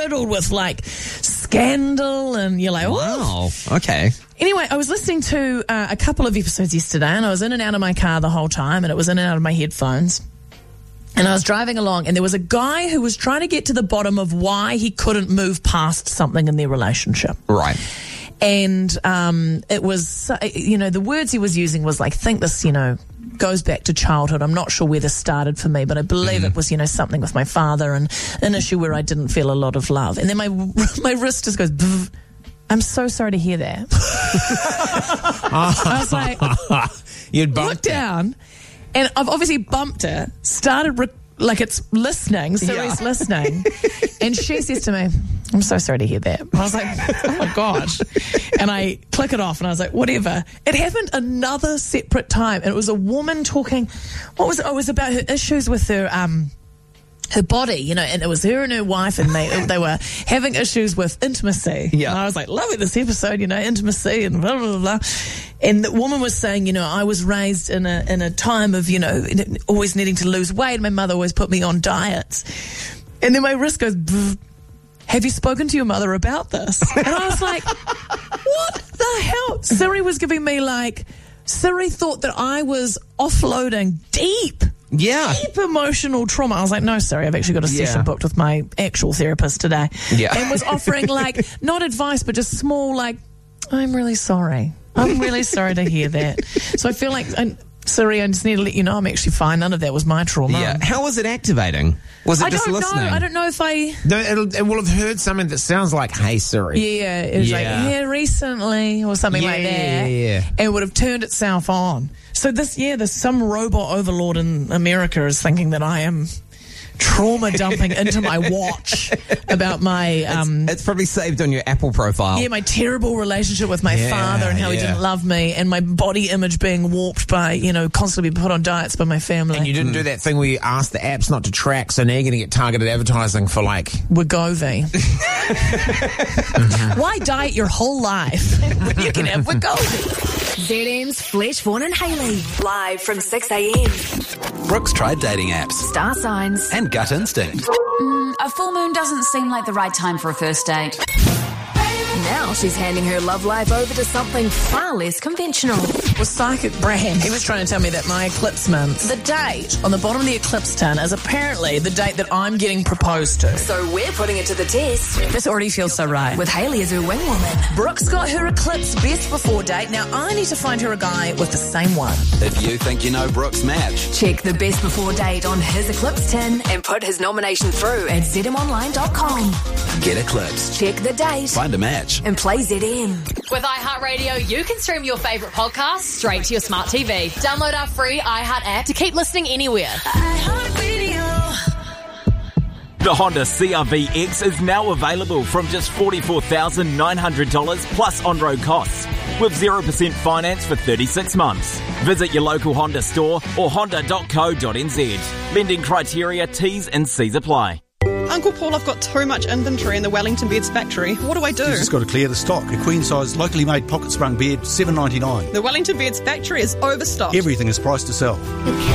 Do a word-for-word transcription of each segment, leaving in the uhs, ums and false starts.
riddled with like scandal, and you're like, wow, okay. Anyway, I was listening to uh, a couple of episodes yesterday, and I was in and out of my car the whole time, and it was in and out of my headphones. And I was driving along, and there was a guy who was trying to get to the bottom of why he couldn't move past something in their relationship. Right. And um, it was, you know, the words he was using was like, think this, you know, goes back to childhood. I'm not sure where this started for me, but I believe mm. it was, you know, something with my father and an issue where I didn't feel a lot of love. And then my my wrist just goes, Bv. I'm so sorry to hear that. I was like, You'd look down, and I've obviously bumped it, started re- like it's listening, Siri's yeah. listening, and she says to me, I'm so sorry to hear that. And I was like, oh my gosh. And I click it off, and I was like, whatever. It happened another separate time, and it was a woman talking, what was it? Oh, it was about her issues with her, um, her body, you know, and it was her and her wife, and they they were having issues with intimacy. Yeah. And I was like, loving this episode, you know, intimacy and blah, blah, blah. And the woman was saying, you know, I was raised in a in a time of, you know, always needing to lose weight. My mother always put me on diets. And then my wrist goes, Bv. Have you spoken to your mother about this? And I was like, what the hell? Siri was giving me like, Siri thought that I was offloading deep. Yeah. Deep emotional trauma. I was like, no, sorry, I've actually got a session yeah. booked with my actual therapist today. Yeah. And was offering, like, not advice, but just small, like, I'm really sorry. I'm really sorry to hear that. So I feel like, I, sorry, I just need to let you know I'm actually fine. None of that was my trauma. Yeah. How was it activating? Was it I just don't listening? know. I don't know if I... No, it'll, it will have heard something that sounds like, hey, Siri. Yeah, it was Yeah. like, yeah, recently, or something Yeah, like that. yeah, yeah. And it would have turned itself on. So this, yeah, there's some robot overlord in America is thinking that I am trauma dumping into my watch about my... Um, it's, it's probably saved on your Apple profile. Yeah, my terrible relationship with my Yeah, father and how he yeah. didn't love me, and my body image being warped by, you know, constantly being put on diets by my family. And you didn't do that thing where you asked the apps not to track, so now you're going to get targeted advertising for, like... Wegovy. Why diet your whole life when you can have Wegovy? Z M's Flesh, Vaughan and Hayley. Live from six a.m. Brooks tried dating apps Star signs. and gut instinct. Mm, a full moon doesn't seem like the right time for a first date. Now she's handing her love life over to something far less conventional. Well, Psychic Brand, he was trying to tell me that my eclipse month, the date on the bottom of the eclipse tin is apparently the date that I'm getting proposed to. So we're putting it to the test. This already feels so right. With Hayley as her wingwoman. Brooke's got her eclipse best before date. Now I need to find her a guy with the same one. If you think you know Brooks' match, Check the best before date on his eclipse tin and put his nomination through at z m online dot com. get eclipsed. Check the date Find a match. and play Z M. With iHeartRadio, you can stream your favourite podcasts straight to your smart T V. Download our free iHeart app to keep listening anywhere. The Honda C R V X is now available from just forty-four thousand nine hundred dollars plus on-road costs, with zero percent finance for thirty-six months. Visit your local Honda store or honda dot co dot n z. Lending criteria, T's and C's apply. Uncle Paul, I've got too much inventory in the Wellington Beds factory. What do I do? You've just got to clear the stock. A queen-size, locally made pocket-sprung bed, seven dollars ninety-nine. The Wellington Beds factory is overstocked. Everything is priced to sell.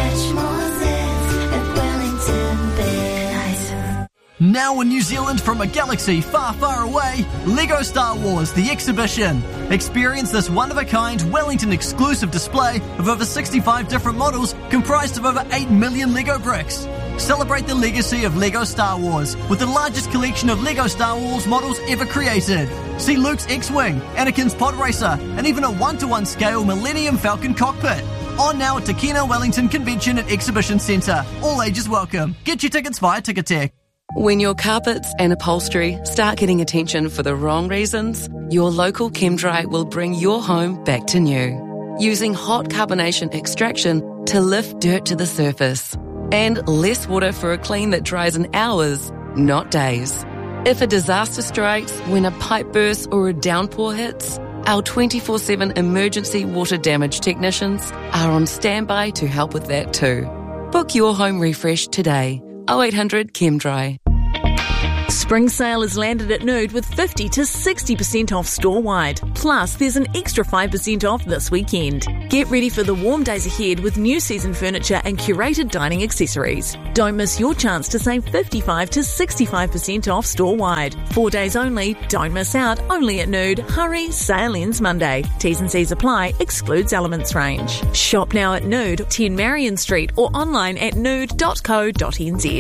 Now in New Zealand from a galaxy far, far away, LEGO Star Wars The Exhibition. Experience this one-of-a-kind Wellington exclusive display of over sixty-five different models comprised of over eight million LEGO bricks. Celebrate the legacy of LEGO Star Wars with the largest collection of LEGO Star Wars models ever created. See Luke's X-Wing, Anakin's Pod Racer, and even a one-to-one scale Millennium Falcon cockpit. On now at Takina Wellington Convention and Exhibition Centre. All ages welcome. Get your tickets via Ticketek. When your carpets and upholstery start getting attention for the wrong reasons, your local ChemDry will bring your home back to new. Using hot carbonation extraction to lift dirt to the surface. And less water for a clean that dries in hours, not days. If a disaster strikes, when a pipe bursts or a downpour hits, our twenty-four seven emergency water damage technicians are on standby to help with that too. Book your home refresh today. oh eight hundred ChemDry. Spring sale has landed at Nude with fifty to sixty percent off store-wide. Plus, there's an extra five percent off this weekend. Get ready for the warm days ahead with new season furniture and curated dining accessories. Don't miss your chance to save fifty-five to sixty-five percent off store-wide. Four days only, don't miss out, only at Nude. Hurry, sale ends Monday. T's and C's apply, excludes Elements range. Shop now at Nude, ten Marion Street or online at nude dot co dot n z.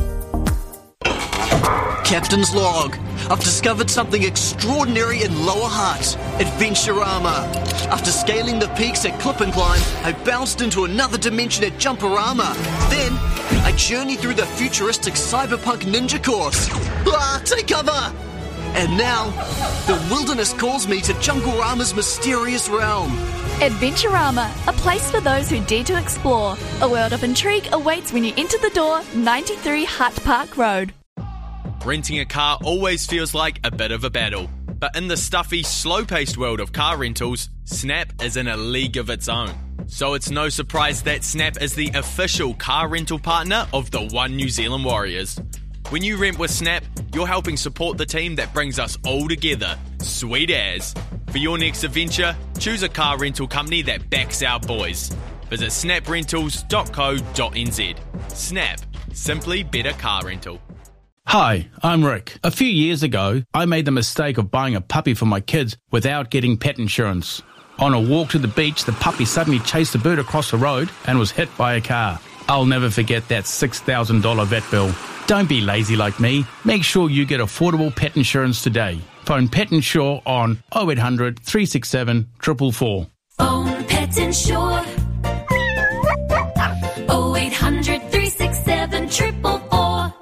Captain's log. I've discovered something extraordinary in Lower Hutt. Adventurama. After scaling the peaks at Clip and Climb, I bounced into another dimension at Jumperama. Then, I journeyed through the futuristic cyberpunk ninja course. Ah, take cover! And now, the wilderness calls me to Junglerama's mysterious realm. Adventurama, a place for those who dare to explore. A world of intrigue awaits when you enter the door, ninety-three Hutt Park Road. Renting a car always feels like a bit of a battle. But in the stuffy, slow-paced world of car rentals, Snap is in a league of its own. So it's no surprise that Snap is the official car rental partner of the One New Zealand Warriors. When you rent with Snap, you're helping support the team that brings us all together. Sweet as. For your next adventure, choose a car rental company that backs our boys. Visit snap rentals dot co dot n z. Snap. Simply better car rental. Hi, I'm Rick. A few years ago, I made the mistake of buying a puppy for my kids without getting pet insurance. On a walk to the beach, the puppy suddenly chased a bird across the road and was hit by a car. I'll never forget that six thousand dollars vet bill. Don't be lazy like me. Make sure you get affordable pet insurance today. Phone Pet Insure on oh eight hundred, three six seven, four four four. Phone Pet Insure. oh eight hundred, three six seven, four four four.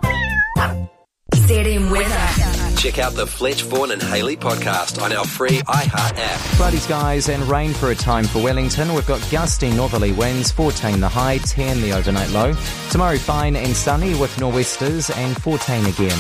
Z M Weather. Check out the Fletch, Vaughan and Hayley podcast on our free iHeart app. Cloudy skies and rain for a time for Wellington. We've got gusty northerly winds, fourteen the high, ten the overnight low. Tomorrow fine and sunny with nor'westers and fourteen again.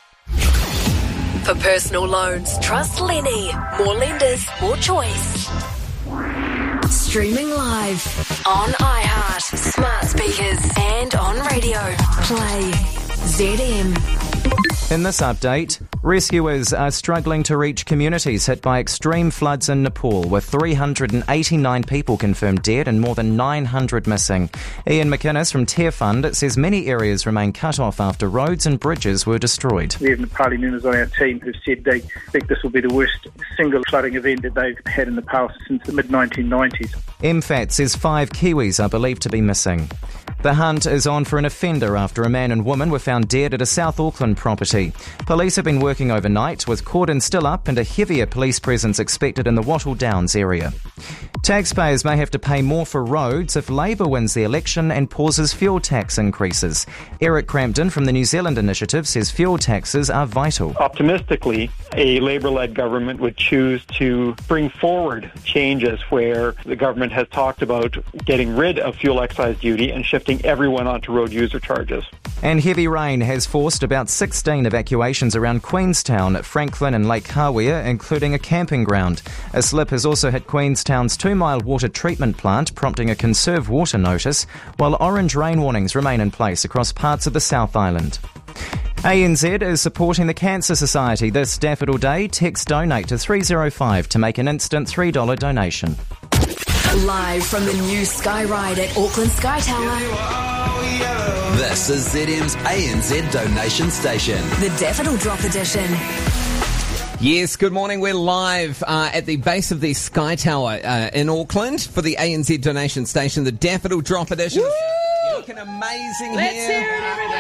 For personal loans, trust Lenny. More lenders, more choice. Streaming live on iHeart, smart speakers and on radio. Play Z M. In this update, rescuers are struggling to reach communities hit by extreme floods in Nepal, with three hundred eighty-nine people confirmed dead and more than nine hundred missing. Ian McInnes from Tear Fund says many areas remain cut off after roads and bridges were destroyed. We have Nepali members on our team who've said they think this will be the worst single flooding event that they've had in Nepal since the mid nineteen nineties. M FAT says five Kiwis are believed to be missing. The hunt is on for an offender after a man and woman were found dead at a South Auckland property. Police have been working overnight with cordons still up and a heavier police presence expected in the Wattle Downs area. Taxpayers may have to pay more for roads if Labour wins the election and pauses fuel tax increases. Eric Crampton from the New Zealand Initiative says fuel taxes are vital. Optimistically, a Labour-led government would choose to bring forward changes where the government has talked about getting rid of fuel excise duty and shifting everyone onto road user charges. And heavy rain has forced about sixteen evacuations around Queenstown, Franklin and Lake Hawea, including a camping ground. A slip has also hit Queenstown's two-mile water treatment plant, prompting a conserve water notice, while orange rain warnings remain in place across parts of the South Island. A N Z is supporting the Cancer Society this Daffodil Day. Text donate to three oh five to make an instant three dollars donation. Live from the new Sky Ride at Auckland Sky Tower. This is Z M's A N Z donation station. The Daffodil Drop Edition. Yes, good morning. We're live uh, at the base of the Sky Tower uh, in Auckland for the A N Z donation station, the Daffodil Drop Edition. Woo! You're looking amazing Let's here. hear it,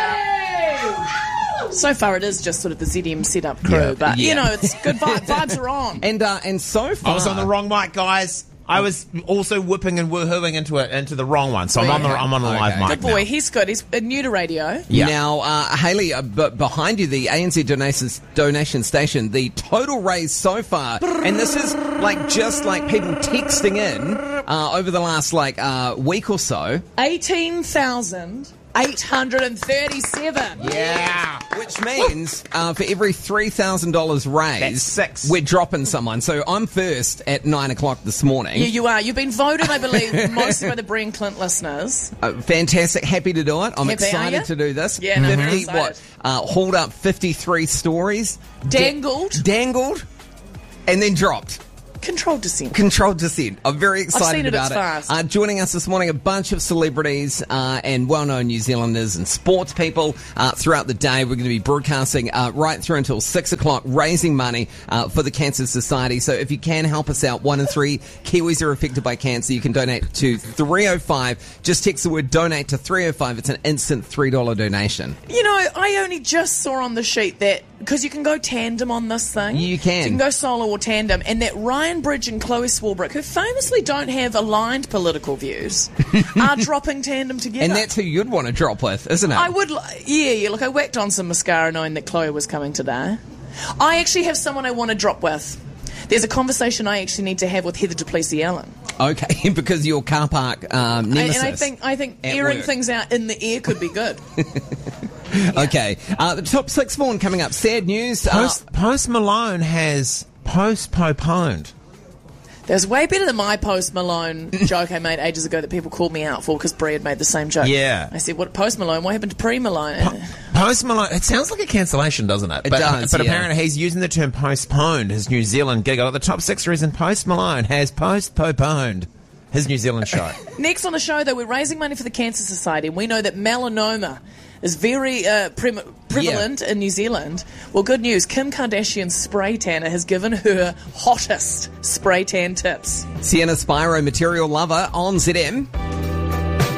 everybody! So far, it is just sort of the Z M setup crew, Yeah. but Yeah. you know, it's good vibes. Vibes are on. And uh, and so far, I was on the wrong mic, guys. I was also whipping and woohooing into it into the wrong one, so I'm on the I'm on the live Okay. mic. Good boy, now. he's good. He's uh, new to radio. Yeah. Now, uh, Hayley, uh, b- behind you, the A N Z donation, donation station, the total raise so far, and this is like just like people texting in uh, over the last like uh, week or so. eighteen thousand eight hundred thirty-seven. Yeah. Which means uh, for every three thousand dollars raised, That's six. we're dropping someone. So I'm first at nine o'clock this morning. Yeah, you are. You've been voted, I believe, mostly by the Brian Clint listeners. Uh, fantastic. Happy to do it. I'm Happy, are excited you? to do this. Yeah, no, very fifty, excited. what? Uh, hauled up fifty-three stories. Dangled. Da- dangled. And then dropped. Controlled descent. Controlled descent. I'm very excited seen it, about it's it. fast. Uh, joining us this morning, a bunch of celebrities uh, and well-known New Zealanders and sports people uh, throughout the day. We're going to be broadcasting uh, right through until six o'clock, raising money uh, for the Cancer Society. So if you can help us out, one in three Kiwis are affected by cancer. You can donate to three oh five. Just text the word donate to three oh five. It's an instant three dollars donation. You know, I only just saw on the sheet that, because you can go tandem on this thing. You can. So you can go solo or tandem. And that Ryan Bridge and Chloe Swarbrick, who famously don't have aligned political views, are dropping tandem together. And that's who you'd want to drop with, isn't it? I would, li- yeah, yeah. Look, I whacked on some mascara knowing that Chloe was coming today. I actually have someone I want to drop with. There's a conversation I actually need to have with Heather Duplessis Allen. Okay, because your car park um, nemesis. And I think I think at airing work. things out in the air could be good. Okay, uh, the top six Vaughan coming up. Sad news. Post, Uh, Post Malone has post-postponed. There's way better than my Post Malone joke I made ages ago that people called me out for because Brie had made the same joke. Yeah. I said, "What Post Malone? What happened to Pre Malone?" Post Malone, it sounds like a cancellation, doesn't it? It but, does, But yeah. apparently he's using the term postponed his New Zealand gig. The top six reason Post Malone has post-postponed his New Zealand show. Next on the show, though, we're raising money for the Cancer Society, and we know that melanoma is very uh, pre- prevalent in New Zealand. Well, good news. Kim Kardashian's spray tanner has given her hottest spray tan tips. Sienna Spyro, Material Lover on Z M.